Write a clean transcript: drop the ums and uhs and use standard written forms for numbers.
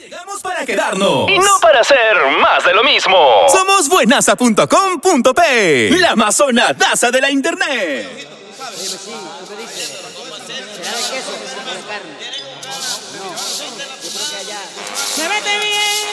Llegamos para quedarnos. Y no para hacer más de lo mismo. Somos buenaza.com.pe, la mazonadaza de la internet. Sí, ¿tú qué dices? ¿Será de queso o de carne? No, yo creo que allá. ¡Se mete bien!